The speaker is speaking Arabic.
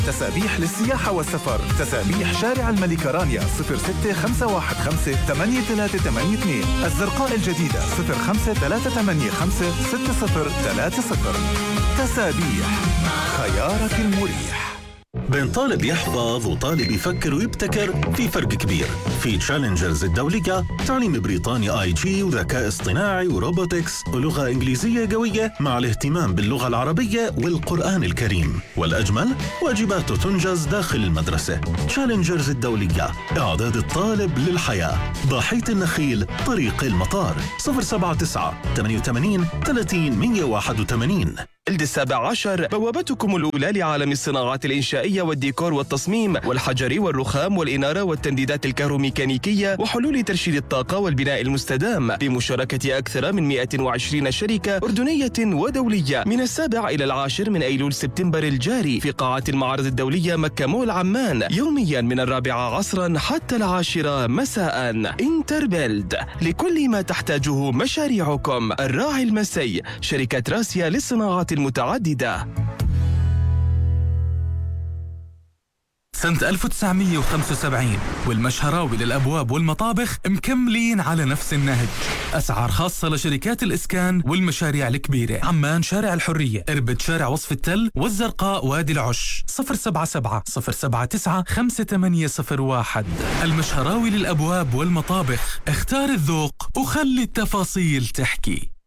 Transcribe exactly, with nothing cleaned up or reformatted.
تسابيح للسياحة والسفر. تسابيح شارع الملكة رانيا صفر ستة خمسة واحد خمسة ثمانية ثلاثة ثمانية اثنين. الزرقاء الجديدة صفر خمسة ثلاثة ثمانية خمسة ستة صفر ثلاثة صفر. تسابيح، خيارك المريح. بين طالب يحفظ وطالب يفكر ويبتكر في فرق كبير. في تشالنجرز الدولية تعليم بريطاني آي جي وذكاء اصطناعي وروبوتكس ولغة إنجليزية قوية مع الاهتمام باللغة العربية والقرآن الكريم. والأجمل واجباته تنجز داخل المدرسة. تشالنجرز الدولية، إعداد الطالب للحياة. ضاحية النخيل، طريق المطار. صفر سبعة تسعة ثمانية ثمانية ثلاثين مية واحد وثمانين. جلد السابع عشر، بوابتكم الأولى لعالم الصناعات الإنشائية والديكور والتصميم والحجر والرخام والإنارة والتنديدات الكهروميكانيكية وحلول ترشيد الطاقة والبناء المستدام، بمشاركة أكثر من مئة وعشرين شركة أردنية ودولية، من السابع إلى العاشر من أيلول سبتمبر الجاري في قاعة المعرض الدولية مكة مول عمان، يوميا من الرابعة عصرا حتى العاشرة مساء. انتربيلد، لكل ما تحتاجه مشاريعكم. الراعي المسي، شركة راسيا للصناعات المتعددة. سنة ألف وتسعمية وخمسة وسبعين والمشهراوي للأبواب والمطابخ مكملين على نفس النهج. أسعار خاصة لشركات الإسكان والمشاريع الكبيرة. عمان شارع الحرية، إربد شارع وصف التل، والزرقاء وادي العش. صفر سبعة سبعة صفر سبعة تسعة خمسة ثمانية صفر واحد. المشهراوي للأبواب والمطابخ، اختار الذوق وخلي التفاصيل تحكي.